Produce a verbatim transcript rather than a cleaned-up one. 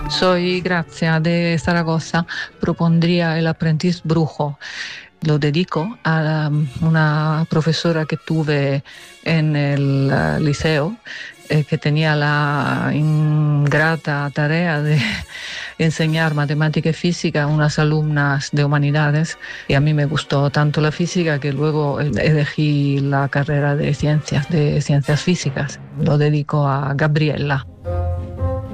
Soy Grazia de Zaragoza. Propondría El aprendiz brujo. Lo dedico a una profesora que tuve en el uh, liceo, eh, que tenía la ingrata tarea de enseñar matemática y física a unas alumnas de humanidades, y a mí me gustó tanto la física que luego elegí la carrera de ciencias, de ciencias físicas. Lo dedico a Gabriela.